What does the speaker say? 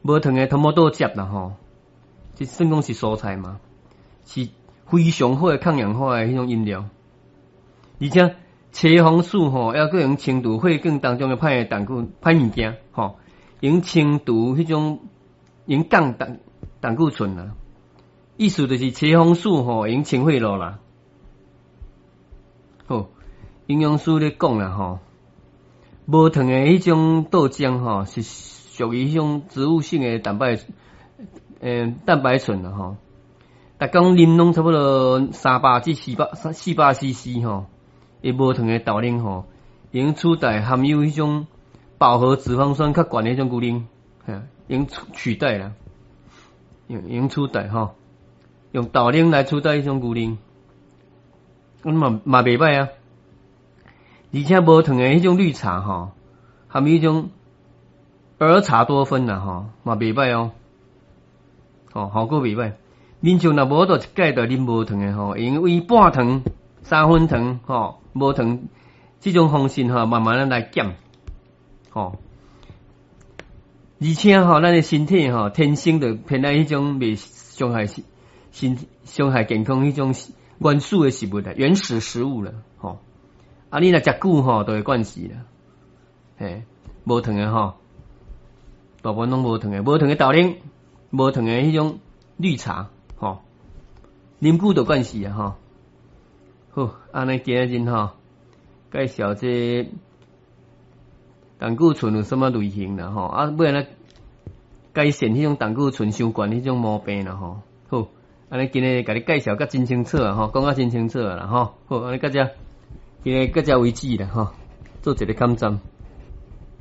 无糖的头毛豆汁啦吼，即算讲是蔬菜嘛，是非常好的抗氧化的迄种饮料。而且茄红素吼，还佫用清除血管当中的歹物件吼，用清除迄种用降胆固醇啦。意思就是茄红素吼，用清血路啦。好，营养师咧讲啦吼，无糖的迄种豆浆吼，是属于迄种植物性的蛋白醇啦吼。逐工啉拢差不多300至400 cc 吼，伊无糖的豆奶吼，用取代含有迄种饱和脂肪酸较悬的迄种牛奶，用取代啦，用取代吼，用豆奶来取代迄种牛奶，咁嘛袂歹啊。而且无糖的迄种绿茶吼，含有迄种儿茶多酚啦吼，嘛袂歹哦，效果袂歹。民众若无倒一盖就啉无糖的吼，用为半糖、3分糖吼，无糖这种方式吼，慢慢来减吼。而且吼，咱的身体吼，天生就偏爱迄种袂伤害健康迄种元素的食物啦，原始食物啦吼。啊，你若食久吼，都会惯势啦。嘿，无糖的吼，大部分拢无糖的，无糖的豆奶，无糖的迄种绿茶吼，啉久就惯势啊吼。好，安尼今日吼介绍这胆固醇有什么类型啦吼，啊，要安尼改善迄种胆固醇伤悬迄种毛病啦吼。好，安尼今日甲你介绍甲真清楚啊吼，讲甲真清楚啦吼。好，安尼到这。今日到这为止啦吼，做一个检查。